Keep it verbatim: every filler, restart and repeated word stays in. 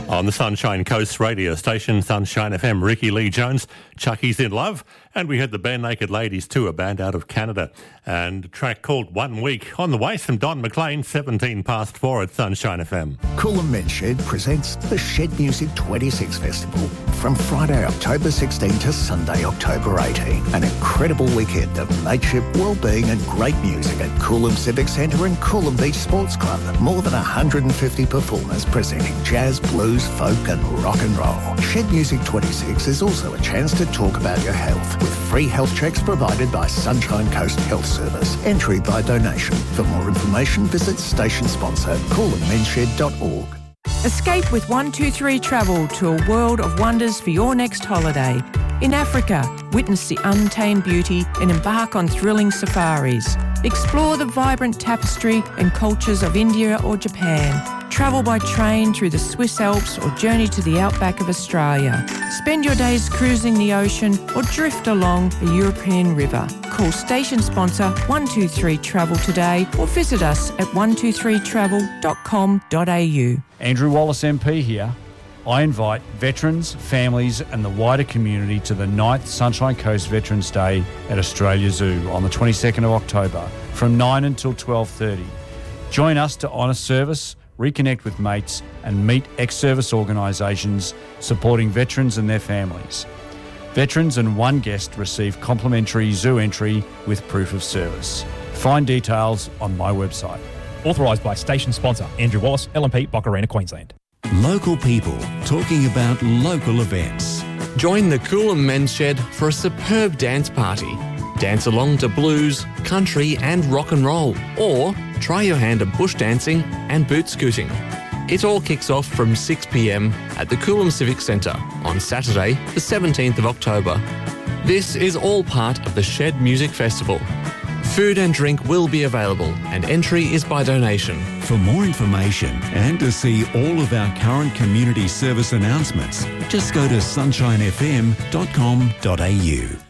On the Sunshine Coast radio station, Sunshine F M, Ricky Lee Jones, Chucky's in Love, and we had the Bare Naked Ladies too, a band out of Canada, and a track called One Week. On the way, some Don McLean, seventeen past four at Sunshine F M. Coolum Men's Shed presents the Shed Music twenty-six Festival from Friday, October sixteenth to Sunday, October eighteenth. An incredible weekend of mateship, wellbeing and great music at Coolum Civic Centre and Coolum Beach Sports Club. More than one hundred fifty performers presenting jazz, blues, folk and rock and roll. Shed Music twenty-six is also a chance to talk about your health with free health checks provided by Sunshine Coast Health Service. Entry by donation. For more information, visit station sponsor coolum men's shed dot org. Escape with one two three Travel to a world of wonders for your next holiday. In Africa, witness the untamed beauty and embark on thrilling safaris. Explore the vibrant tapestry and cultures of India or Japan. Travel by train through the Swiss Alps or journey to the outback of Australia. Spend your days cruising the ocean or drift along a European river. Call station sponsor one two three Travel today or visit us at one two three travel dot com dot a u. Andrew Wallace M P here. I invite veterans, families and the wider community to the ninth Sunshine Coast Veterans Day at Australia Zoo on the twenty-second of October from nine until twelve thirty. Join us to honour service, reconnect with mates and meet ex-service organisations supporting veterans and their families. Veterans and one guest receive complimentary zoo entry with proof of service. Find details on my website. Authorised by station sponsor Andrew Wallace, L M P, Boccarina, Queensland. Local people talking about local events. Join the Coolum Men's Shed for a superb dance party. Dance along to blues, country and rock and roll, or try your hand at bush dancing and boot scooting. It all kicks off from six p m at the Coolum Civic Centre on Saturday, the seventeenth of October. This is all part of the Shed Music Festival. Food and drink will be available and entry is by donation. For more information and to see all of our current community service announcements, just go to sunshine f m dot com dot a u.